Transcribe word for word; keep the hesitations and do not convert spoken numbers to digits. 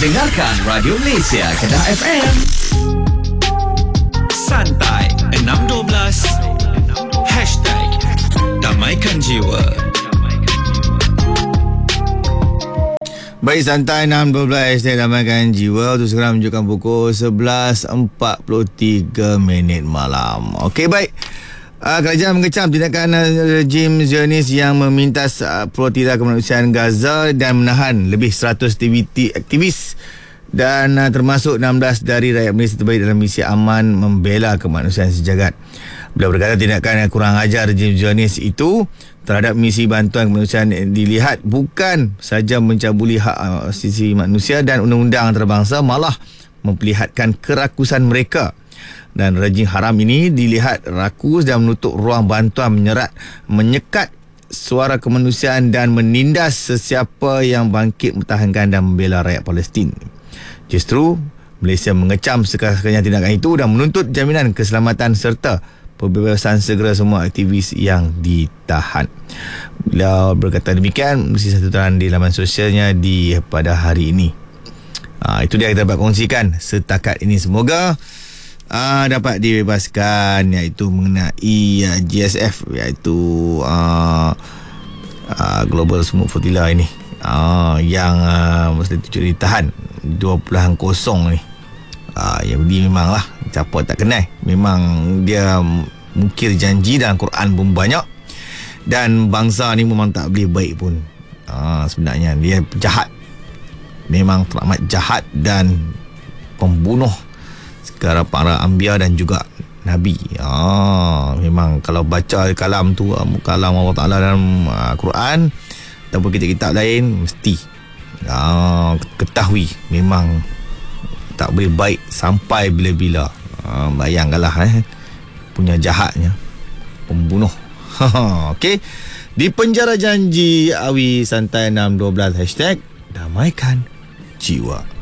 Dengarkan Radio Malaysia Kedah F M. Santai enam dua belas Hashtag Damaikan Jiwa. Baik, santai enam dua belas Hashtag Damaikan Jiwa. Untuk segera menunjukkan pukul sebelas empat puluh tiga minit malam. Okey, baik. Uh, kerajaan mengecam tindakan uh, rejim Zionis yang memintas uh, protira kemanusiaan Gaza dan menahan lebih seratus aktiviti, aktivis dan uh, termasuk enam belas dari rakyat Malaysia terbaik dalam misi aman membela kemanusiaan sejagat. Beliau berkata tindakan yang kurang ajar rejim Zionis itu terhadap misi bantuan kemanusiaan dilihat bukan saja mencabuli hak uh, asasi manusia dan undang-undang antarabangsa, malah memperlihatkan kerakusan mereka. Dan rejim haram ini dilihat rakus dan menutup ruang bantuan menyerat, menyekat suara kemanusiaan dan menindas sesiapa yang bangkit mempertahankan dan membela rakyat Palestin. Justru Malaysia mengecam sekeras-kerasnya tindakan itu dan menuntut jaminan keselamatan serta pembebasan segera semua aktivis yang ditahan. Beliau berkata demikian mesti satu tuturan di laman sosialnya di pada hari ini. Ha, itu dia kita dapat kongsikan setakat ini. Semoga Uh, dapat dibebaskan, iaitu mengenai uh, G S F, iaitu uh, uh, Global Smoke Flotilla ini uh, yang uh, mesti ditahan dua puluh kosong ni. Uh, Yahudi memanglah siapa tak kenal, memang dia mungkir janji dalam Quran pun banyak, dan bangsa ni memang tak boleh baik pun. Uh, sebenarnya dia jahat, memang teramat jahat dan pembunuh sekarang para anbiya dan juga nabi. Ah, memang kalau baca kalam tu, kalam Allah Taala dalam uh, Quran ataupun kitab-kitab lain, mesti ah, ketahui memang tak boleh baik sampai bila-bila. Ah, bayangkanlah eh punya jahatnya, pembunuh. Okey, di penjara janji Awi santai enam dua belas Hashtag Damaikan Jiwa.